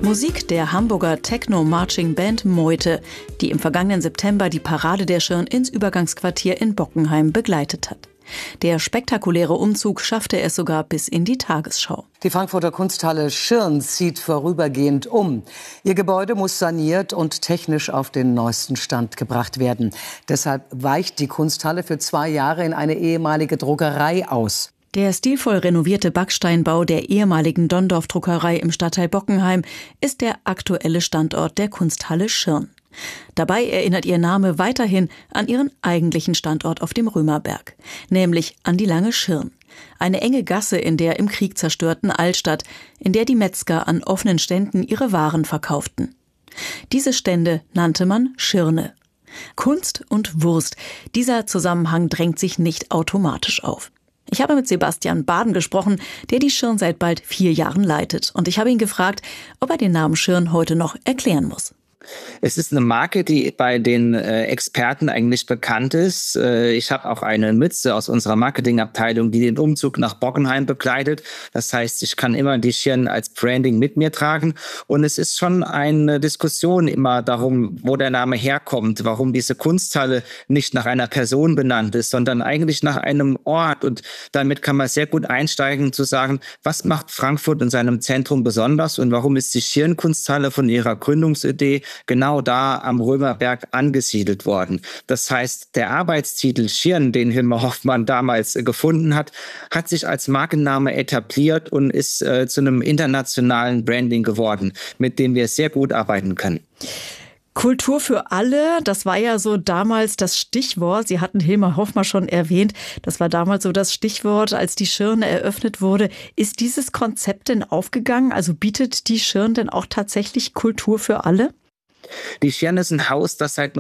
Musik der Hamburger Techno-Marching-Band Meute, die im vergangenen September die Parade der Schirn ins Übergangsquartier in Bockenheim begleitet hat. Der spektakuläre Umzug schaffte es sogar bis in die Tagesschau. Die Frankfurter Kunsthalle Schirn zieht vorübergehend um. Ihr Gebäude muss saniert und technisch auf den neuesten Stand gebracht werden. Deshalb weicht die Kunsthalle für 2 Jahre in eine ehemalige Druckerei aus. Der stilvoll renovierte Backsteinbau der ehemaligen Dondorf-Druckerei im Stadtteil Bockenheim ist der aktuelle Standort der Kunsthalle Schirn. Dabei erinnert ihr Name weiterhin an ihren eigentlichen Standort auf dem Römerberg, nämlich an die Lange Schirn. Eine enge Gasse in der im Krieg zerstörten Altstadt, in der die Metzger an offenen Ständen ihre Waren verkauften. Diese Stände nannte man Schirne. Kunst und Wurst, dieser Zusammenhang drängt sich nicht automatisch auf. Ich habe mit Sebastian Baden gesprochen, der die Schirn seit bald 4 Jahren leitet. Und ich habe ihn gefragt, ob er den Namen Schirn heute noch erklären muss. Es ist eine Marke, die bei den Experten eigentlich bekannt ist. Ich habe auch eine Mütze aus unserer Marketingabteilung, die den Umzug nach Bockenheim begleitet. Das heißt, ich kann immer die Schirn als Branding mit mir tragen. Und es ist schon eine Diskussion immer darum, wo der Name herkommt, warum diese Kunsthalle nicht nach einer Person benannt ist, sondern eigentlich nach einem Ort. Und damit kann man sehr gut einsteigen, zu sagen, was macht Frankfurt in seinem Zentrum besonders und warum ist die Schirn-Kunsthalle von ihrer Gründungsidee genau da am Römerberg angesiedelt worden. Das heißt, der Arbeitstitel Schirn, den Hilmar Hoffmann damals gefunden hat, hat sich als Markenname etabliert und ist zu einem internationalen Branding geworden, mit dem wir sehr gut arbeiten können. Kultur für alle, das war ja so damals das Stichwort. Sie hatten Hilmar Hoffmann schon erwähnt. Das war damals so das Stichwort, als die Schirn eröffnet wurde. Ist dieses Konzept denn aufgegangen? Also bietet die Schirn denn auch tatsächlich Kultur für alle? Die Schirn ist ein Haus, das seit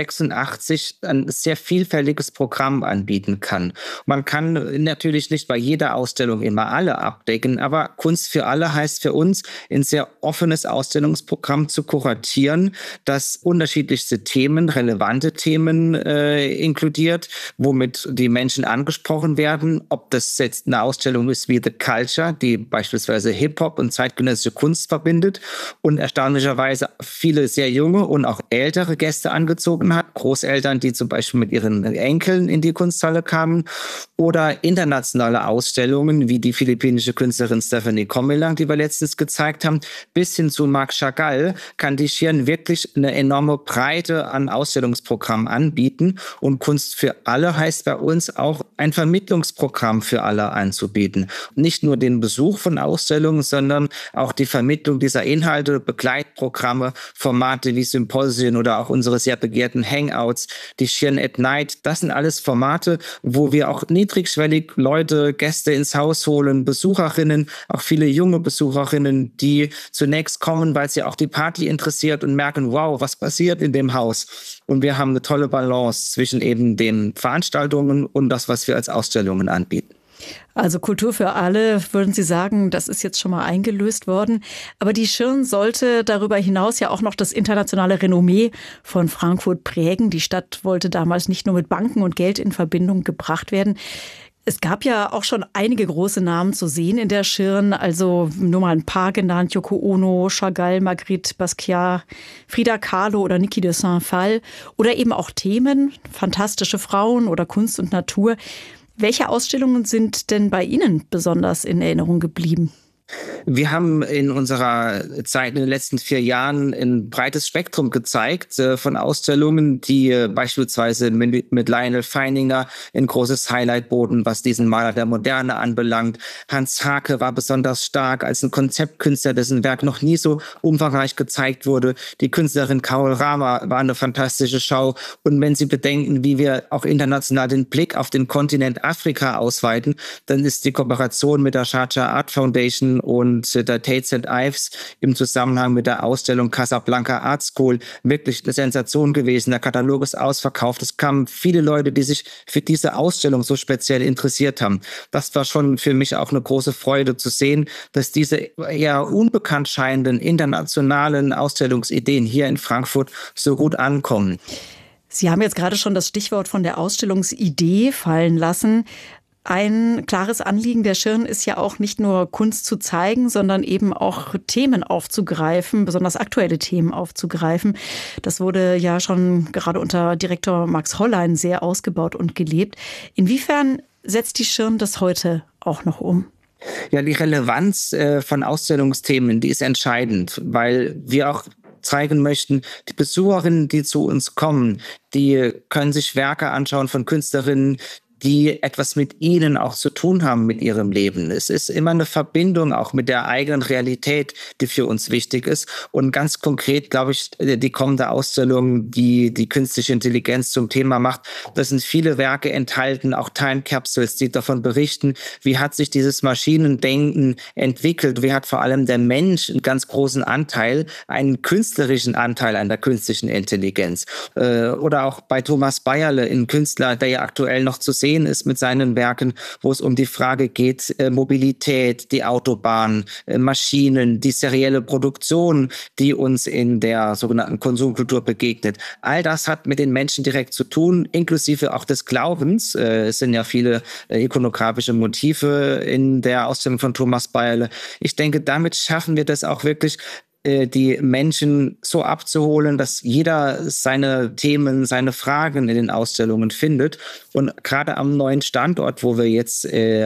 1986 ein sehr vielfältiges Programm anbieten kann. Man kann natürlich nicht bei jeder Ausstellung immer alle abdecken, aber Kunst für alle heißt für uns, ein sehr offenes Ausstellungsprogramm zu kuratieren, das unterschiedlichste Themen, relevante Themen inkludiert, womit die Menschen angesprochen werden. Ob das jetzt eine Ausstellung ist wie The Culture, die beispielsweise Hip-Hop und zeitgenössische Kunst verbindet und erstaunlicherweise viele sehr junge und auch ältere Gäste angezogen hat. Großeltern, die zum Beispiel mit ihren Enkeln in die Kunsthalle kamen. Oder internationale Ausstellungen, wie die philippinische Künstlerin Stephanie Comilang, die wir letztens gezeigt haben. Bis hin zu Marc Chagall kann die Schirn wirklich eine enorme Breite an Ausstellungsprogrammen anbieten. Und Kunst für alle heißt bei uns auch, ein Vermittlungsprogramm für alle anzubieten. Nicht nur den Besuch von Ausstellungen, sondern auch die Vermittlung dieser Inhalte, Begleitprogramme, Formate wie Symposien oder auch unsere sehr begehrten Hangouts, die Schirn at Night. Das sind alles Formate, wo wir auch niedrigschwellig Leute, Gäste ins Haus holen, Besucherinnen, auch viele junge Besucherinnen, die zunächst kommen, weil sie auch die Party interessiert und merken, wow, was passiert in dem Haus? Und wir haben eine tolle Balance zwischen eben den Veranstaltungen und das, was wir als Ausstellungen anbieten. Also Kultur für alle, würden Sie sagen, das ist jetzt schon mal eingelöst worden. Aber die Schirn sollte darüber hinaus ja auch noch das internationale Renommee von Frankfurt prägen. Die Stadt wollte damals nicht nur mit Banken und Geld in Verbindung gebracht werden. Es gab ja auch schon einige große Namen zu sehen in der Schirn, also nur mal ein paar genannt, Yoko Ono, Chagall, Magritte Basquiat, Frida Kahlo oder Niki de Saint-Phalle oder eben auch Themen, fantastische Frauen oder Kunst und Natur. Welche Ausstellungen sind denn bei Ihnen besonders in Erinnerung geblieben? Wir haben in unserer Zeit in den letzten 4 Jahren ein breites Spektrum gezeigt von Ausstellungen, die beispielsweise mit Lionel Feininger ein großes Highlight boten, was diesen Maler der Moderne anbelangt. Hans Haacke war besonders stark als ein Konzeptkünstler, dessen Werk noch nie so umfangreich gezeigt wurde. Die Künstlerin Carol Rama war eine fantastische Schau. Und wenn Sie bedenken, wie wir auch international den Blick auf den Kontinent Afrika ausweiten, dann ist die Kooperation mit der Sharjah Art Foundation und der Tate St. Ives im Zusammenhang mit der Ausstellung Casablanca Art School wirklich eine Sensation gewesen. Der Katalog ist ausverkauft. Es kamen viele Leute, die sich für diese Ausstellung so speziell interessiert haben. Das war schon für mich auch eine große Freude zu sehen, dass diese eher unbekannt scheinenden internationalen Ausstellungsideen hier in Frankfurt so gut ankommen. Sie haben jetzt gerade schon das Stichwort von der Ausstellungsidee fallen lassen. Ein klares Anliegen der Schirn ist ja auch nicht nur Kunst zu zeigen, sondern eben auch Themen aufzugreifen, besonders aktuelle Themen aufzugreifen. Das wurde ja schon gerade unter Direktor Max Hollein sehr ausgebaut und gelebt. Inwiefern setzt die Schirn das heute auch noch um? Ja, die Relevanz von Ausstellungsthemen, die ist entscheidend, weil wir auch zeigen möchten, die Besucherinnen, die zu uns kommen, die können sich Werke anschauen von Künstlerinnen, die etwas mit ihnen auch zu tun haben mit ihrem Leben. Es ist immer eine Verbindung auch mit der eigenen Realität, die für uns wichtig ist. Und ganz konkret, glaube ich, die kommende Ausstellung, die die künstliche Intelligenz zum Thema macht, da sind viele Werke enthalten, auch Time Capsules, die davon berichten, wie hat sich dieses Maschinendenken entwickelt, wie hat vor allem der Mensch einen ganz großen Anteil, einen künstlerischen Anteil an der künstlichen Intelligenz. Oder auch bei Thomas Bayerle, ein Künstler, der ja aktuell noch zu sehen ist mit seinen Werken, wo es um die Frage geht, Mobilität, die Autobahn, Maschinen, die serielle Produktion, die uns in der sogenannten Konsumkultur begegnet. All das hat mit den Menschen direkt zu tun, inklusive auch des Glaubens. Es sind ja viele ikonografische Motive in der Ausstellung von Thomas Bayerle. Ich denke, damit schaffen wir das auch wirklich, die Menschen so abzuholen, dass jeder seine Themen, seine Fragen in den Ausstellungen findet. Und gerade am neuen Standort, wo wir jetzt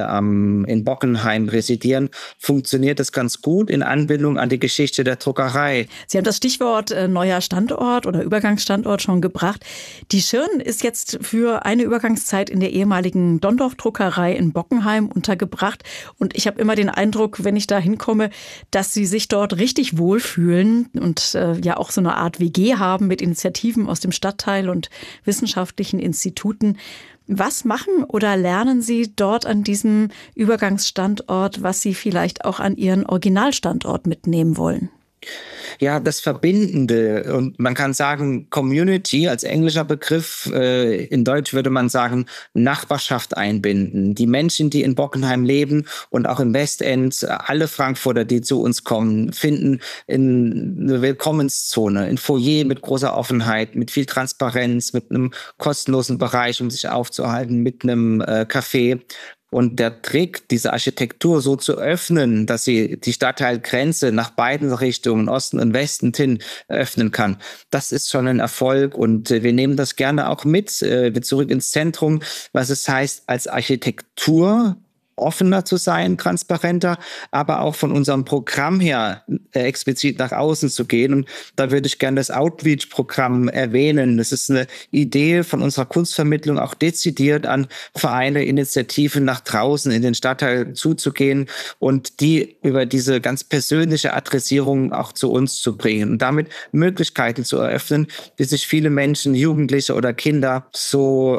in Bockenheim residieren, funktioniert das ganz gut in Anbindung an die Geschichte der Druckerei. Sie haben das Stichwort neuer Standort oder Übergangsstandort schon gebracht. Die Schirn ist jetzt für eine Übergangszeit in der ehemaligen Dondorf-Druckerei in Bockenheim untergebracht. Und ich habe immer den Eindruck, wenn ich da hinkomme, dass Sie sich dort richtig wohlfühlen und ja auch so eine Art WG haben mit Initiativen aus dem Stadtteil und wissenschaftlichen Instituten. Was machen oder lernen Sie dort an diesem Übergangsstandort, was Sie vielleicht auch an Ihren Originalstandort mitnehmen wollen? Ja, das Verbindende, und man kann sagen Community als englischer Begriff, in Deutsch würde man sagen Nachbarschaft einbinden. Die Menschen, die in Bockenheim leben und auch im Westend, alle Frankfurter, die zu uns kommen, finden in eine Willkommenszone, ein Foyer mit großer Offenheit, mit viel Transparenz, mit einem kostenlosen Bereich, um sich aufzuhalten, mit einem Café. Und der Trick, diese Architektur so zu öffnen, dass sie die Stadtteilgrenze nach beiden Richtungen, Osten und Westen hin, öffnen kann, das ist schon ein Erfolg. Und wir nehmen das gerne auch mit, zurück ins Zentrum, was es heißt, als Architektur offener zu sein, transparenter, aber auch von unserem Programm her explizit nach außen zu gehen. Und da würde ich gerne das Outreach-Programm erwähnen. Das ist eine Idee von unserer Kunstvermittlung, auch dezidiert an Vereine, Initiativen nach draußen in den Stadtteil zuzugehen und die über diese ganz persönliche Adressierung auch zu uns zu bringen und damit Möglichkeiten zu eröffnen, die sich viele Menschen, Jugendliche oder Kinder so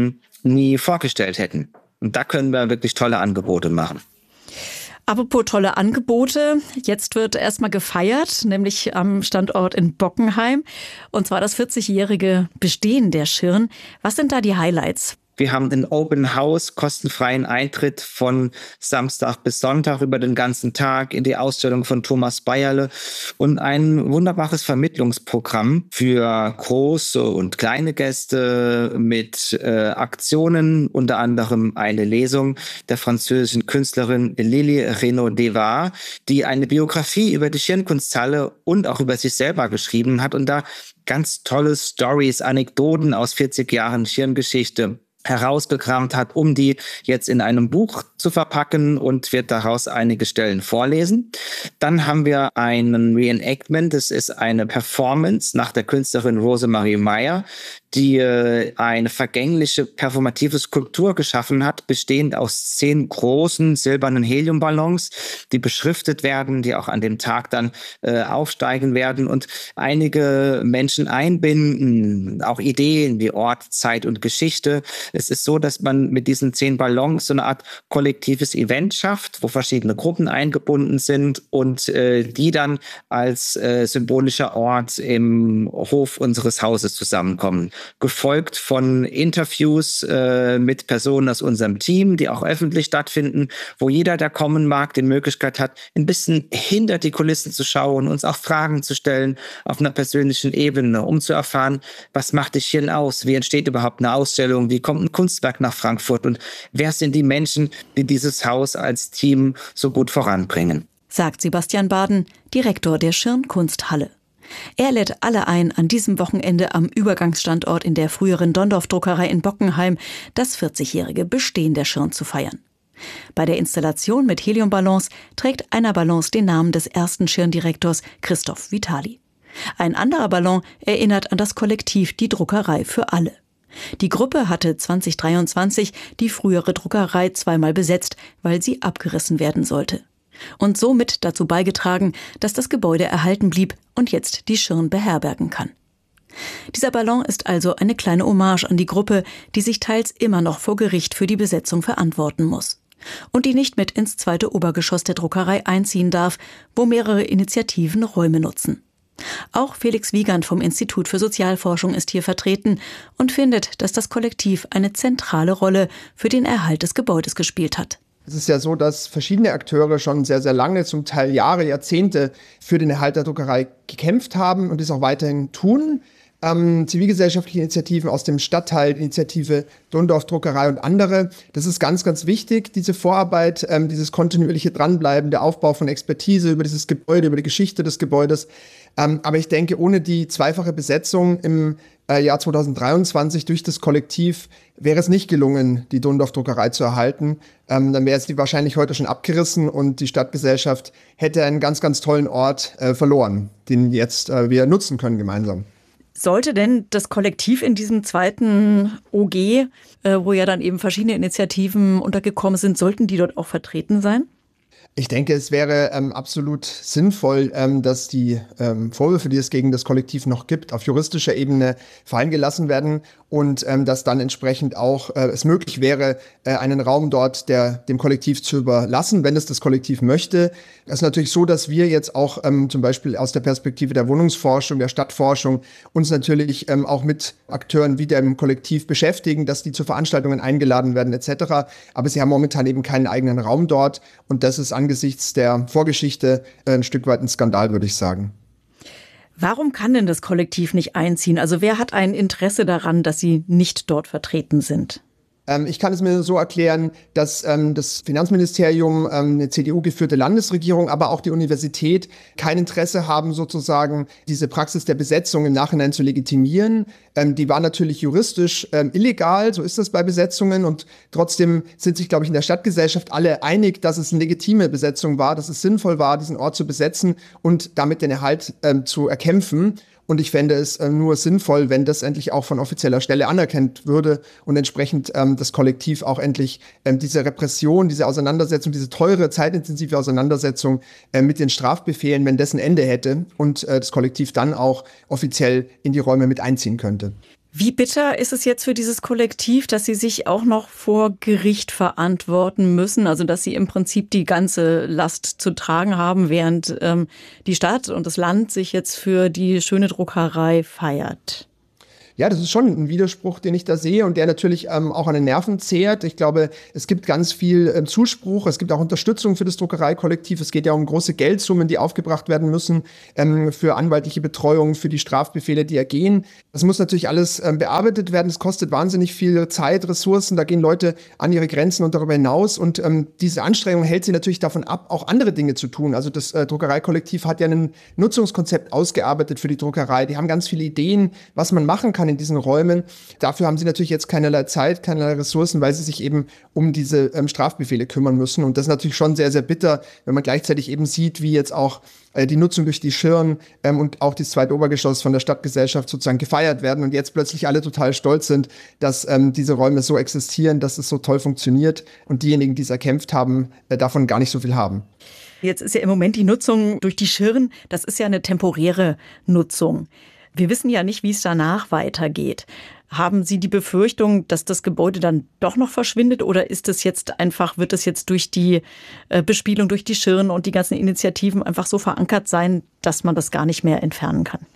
nie vorgestellt hätten. Und da können wir wirklich tolle Angebote machen. Apropos tolle Angebote, jetzt wird erstmal gefeiert, nämlich am Standort in Bockenheim. Und zwar das 40-jährige Bestehen der Schirn. Was sind da die Highlights? Wir haben den Open House, kostenfreien Eintritt von Samstag bis Sonntag über den ganzen Tag in die Ausstellung von Thomas Bayerle und ein wunderbares Vermittlungsprogramm für große und kleine Gäste mit Aktionen, unter anderem eine Lesung der französischen Künstlerin Lili Reynaud-Devar, die eine Biografie über die Schirnkunsthalle und auch über sich selber geschrieben hat und da ganz tolle Stories, Anekdoten aus 40 Jahren Schirngeschichte herausgekramt hat, um die jetzt in einem Buch zu verpacken und wird daraus einige Stellen vorlesen. Dann haben wir einen Reenactment, das ist eine Performance nach der Künstlerin Rosemarie Meyer, die eine vergängliche performative Skulptur geschaffen hat, bestehend aus 10 großen silbernen Heliumballons, die beschriftet werden, die auch an dem Tag dann aufsteigen werden und einige Menschen einbinden, auch Ideen wie Ort, Zeit und Geschichte. Es ist so, dass man mit diesen 10 Ballons so eine Art kollektives Event schafft, wo verschiedene Gruppen eingebunden sind und die dann als symbolischer Ort im Hof unseres Hauses zusammenkommen. Gefolgt von Interviews mit Personen aus unserem Team, die auch öffentlich stattfinden, wo jeder, der kommen mag, die Möglichkeit hat, ein bisschen hinter die Kulissen zu schauen, uns auch Fragen zu stellen auf einer persönlichen Ebene, um zu erfahren, was macht dich hier aus? Wie entsteht überhaupt eine Ausstellung? Wie kommt kommt ein Kunstwerk nach Frankfurt und wer sind die Menschen, die dieses Haus als Team so gut voranbringen? Sagt Sebastian Baden, Direktor der Schirn Kunsthalle. Er lädt alle ein, an diesem Wochenende am Übergangsstandort in der früheren Dondorf-Druckerei in Bockenheim das 40-jährige Bestehen der Schirn zu feiern. Bei der Installation mit Heliumballons trägt einer Ballons den Namen des ersten Schirndirektors Christoph Vitali. Ein anderer Ballon erinnert an das Kollektiv Die Druckerei für alle. Die Gruppe hatte 2023 die frühere Druckerei zweimal besetzt, weil sie abgerissen werden sollte. Und somit dazu beigetragen, dass das Gebäude erhalten blieb und jetzt die Schirn beherbergen kann. Dieser Ballon ist also eine kleine Hommage an die Gruppe, die sich teils immer noch vor Gericht für die Besetzung verantworten muss. Und die nicht mit ins zweite Obergeschoss der Druckerei einziehen darf, wo mehrere Initiativen Räume nutzen. Auch Felix Wiegand vom Institut für Sozialforschung ist hier vertreten und findet, dass das Kollektiv eine zentrale Rolle für den Erhalt des Gebäudes gespielt hat. Es ist ja so, dass verschiedene Akteure schon sehr, sehr lange, zum Teil Jahre, Jahrzehnte für den Erhalt der Druckerei gekämpft haben und es auch weiterhin tun. Zivilgesellschaftliche Initiativen aus dem Stadtteil, Initiative Dondorf Druckerei und andere. Das ist ganz, ganz wichtig, diese Vorarbeit, dieses kontinuierliche Dranbleiben, der Aufbau von Expertise über dieses Gebäude, über die Geschichte des Gebäudes. Aber ich denke, ohne die zweifache Besetzung im Jahr 2023 durch das Kollektiv wäre es nicht gelungen, die Dondorf Druckerei zu erhalten. Dann wäre sie wahrscheinlich heute schon abgerissen und die Stadtgesellschaft hätte einen ganz, ganz tollen Ort verloren, den jetzt wir nutzen können gemeinsam. Sollte denn das Kollektiv in diesem zweiten OG, wo ja dann eben verschiedene Initiativen untergekommen sind, sollten die dort auch vertreten sein? Ich denke, es wäre absolut sinnvoll, dass die Vorwürfe, die es gegen das Kollektiv noch gibt, auf juristischer Ebene fallen gelassen werden und dass dann entsprechend auch es möglich wäre, einen Raum dort dem Kollektiv zu überlassen, wenn es das Kollektiv möchte. Es ist natürlich so, dass wir jetzt auch zum Beispiel aus der Perspektive der Wohnungsforschung, der Stadtforschung uns natürlich auch mit Akteuren wie dem Kollektiv beschäftigen, dass die zu Veranstaltungen eingeladen werden etc. Aber sie haben momentan eben keinen eigenen Raum dort und das ist angesichts der Vorgeschichte ein Stück weit ein Skandal, würde ich sagen. Warum kann denn das Kollektiv nicht einziehen? Also wer hat ein Interesse daran, dass sie nicht dort vertreten sind? Ich kann es mir so erklären, dass das Finanzministerium, eine CDU-geführte Landesregierung, aber auch die Universität kein Interesse haben, sozusagen diese Praxis der Besetzung im Nachhinein zu legitimieren. Die war natürlich juristisch illegal, so ist das bei Besetzungen. Und trotzdem sind sich, glaube ich, in der Stadtgesellschaft alle einig, dass es eine legitime Besetzung war, dass es sinnvoll war, diesen Ort zu besetzen und damit den Erhalt zu erkämpfen. Und ich fände es nur sinnvoll, wenn das endlich auch von offizieller Stelle anerkannt würde und entsprechend das Kollektiv auch endlich diese Repression, diese Auseinandersetzung, diese teure, zeitintensive Auseinandersetzung mit den Strafbefehlen, wenn das ein Ende hätte und das Kollektiv dann auch offiziell in die Räume mit einziehen könnte. Wie bitter ist es jetzt für dieses Kollektiv, dass sie sich auch noch vor Gericht verantworten müssen? Also dass sie im Prinzip die ganze Last zu tragen haben, während die Stadt und das Land sich jetzt für die schöne Druckerei feiert. Ja, das ist schon ein Widerspruch, den ich da sehe und der natürlich auch an den Nerven zehrt. Ich glaube, es gibt ganz viel Zuspruch, es gibt auch Unterstützung für das Druckereikollektiv. Es geht ja um große Geldsummen, die aufgebracht werden müssen für anwaltliche Betreuung, für die Strafbefehle, die ergehen. Das muss natürlich alles bearbeitet werden. Es kostet wahnsinnig viel Zeit, Ressourcen. Da gehen Leute an ihre Grenzen und darüber hinaus. Und diese Anstrengung hält sie natürlich davon ab, auch andere Dinge zu tun. Also das Druckereikollektiv hat ja ein Nutzungskonzept ausgearbeitet für die Druckerei. Die haben ganz viele Ideen, was man machen kann in diesen Räumen. Dafür haben sie natürlich jetzt keinerlei Zeit, keinerlei Ressourcen, weil sie sich eben um diese Strafbefehle kümmern müssen. Und das ist natürlich schon sehr, sehr bitter, wenn man gleichzeitig eben sieht, wie jetzt auch die Nutzung durch die Schirn und auch das zweite Obergeschoss von der Stadtgesellschaft sozusagen gefeiert werden und jetzt plötzlich alle total stolz sind, dass diese Räume so existieren, dass es so toll funktioniert und diejenigen, die es erkämpft haben, davon gar nicht so viel haben. Jetzt ist ja im Moment die Nutzung durch die Schirn, das ist ja eine temporäre Nutzung. Wir wissen ja nicht, wie es danach weitergeht. Haben Sie die Befürchtung, dass das Gebäude dann doch noch verschwindet oder ist es jetzt einfach, wird es jetzt durch die Bespielung durch die Schirn und die ganzen Initiativen einfach so verankert sein, dass man das gar nicht mehr entfernen kann?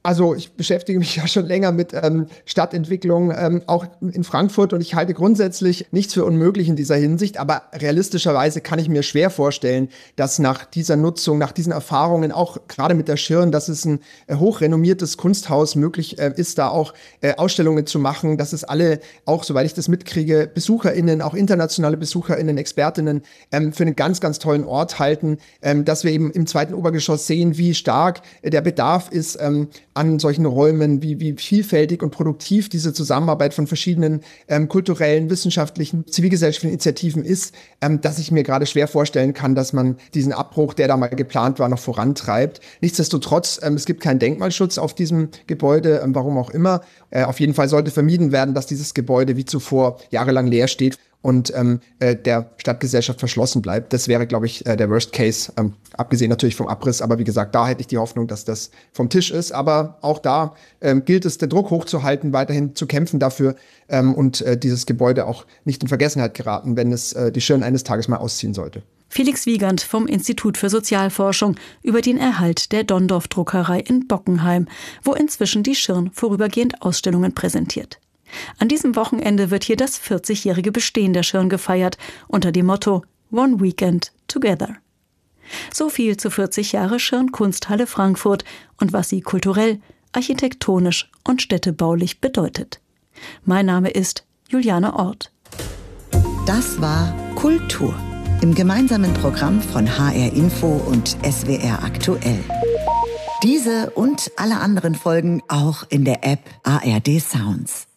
Also ich beschäftige mich ja schon länger mit Stadtentwicklung, auch in Frankfurt, und ich halte grundsätzlich nichts für unmöglich in dieser Hinsicht, aber realistischerweise kann ich mir schwer vorstellen, dass nach dieser Nutzung, nach diesen Erfahrungen, auch gerade mit der Schirn, dass es ein hochrenommiertes Kunsthaus möglich ist, da auch Ausstellungen zu machen, dass es alle, auch soweit ich das mitkriege, BesucherInnen, auch internationale BesucherInnen, ExpertInnen für einen ganz, ganz tollen Ort halten, dass wir eben im zweiten Obergeschoss sehen, wie stark der Bedarf ist an solchen Räumen, wie vielfältig und produktiv diese Zusammenarbeit von verschiedenen kulturellen, wissenschaftlichen, zivilgesellschaftlichen Initiativen ist, dass ich mir gerade schwer vorstellen kann, dass man diesen Abbruch, der da mal geplant war, noch vorantreibt. Nichtsdestotrotz, es gibt keinen Denkmalschutz auf diesem Gebäude, warum auch immer. Auf jeden Fall sollte vermieden werden, dass dieses Gebäude wie zuvor jahrelang leer steht und der Stadtgesellschaft verschlossen bleibt. Das wäre, glaube ich, der Worst Case, abgesehen natürlich vom Abriss. Aber wie gesagt, da hätte ich die Hoffnung, dass das vom Tisch ist. Aber auch da gilt es, den Druck hochzuhalten, weiterhin zu kämpfen dafür und dieses Gebäude auch nicht in Vergessenheit geraten, wenn es die Schirn eines Tages mal ausziehen sollte. Felix Wiegand vom Institut für Sozialforschung über den Erhalt der Donndorf-Druckerei in Bockenheim, wo inzwischen die Schirn vorübergehend Ausstellungen präsentiert. An diesem Wochenende wird hier das 40-jährige Bestehen der Schirn gefeiert, unter dem Motto One Weekend Together. So viel zu 40 Jahre Schirn Kunsthalle Frankfurt und was sie kulturell, architektonisch und städtebaulich bedeutet. Mein Name ist Juliane Orth. Das war Kultur im gemeinsamen Programm von HR Info und SWR Aktuell. Diese und alle anderen Folgen auch in der App ARD Sounds.